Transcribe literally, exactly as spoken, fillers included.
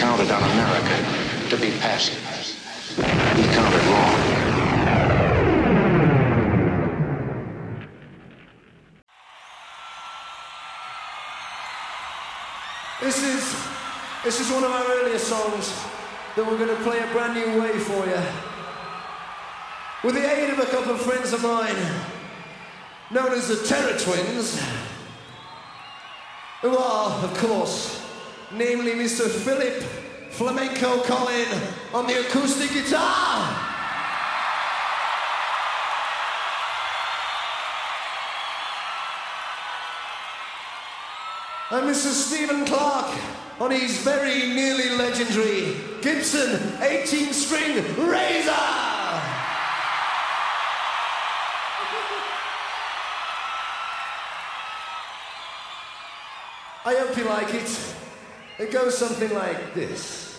counted on America to be passive. He counted wrong. This is, this is one of our earlier songs that we're going to play a brand new way for you. With the aid of a couple of friends of mine, known as the Terror Twins, who are, of course, namely Mister Philip Flamenco Collin on the acoustic guitar. And Mister Stephen Clark on his very nearly legendary Gibson eighteen string Razor. I hope you like it. It goes something like this.